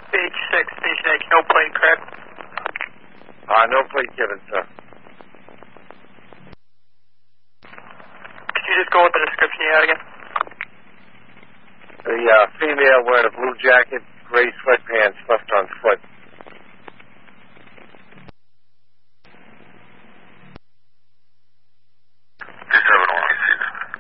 Page 6, Station H, no plate, correct? No plate given, sir. Could you just go with the description you had again? The female wearing a blue jacket, gray sweatpants, left on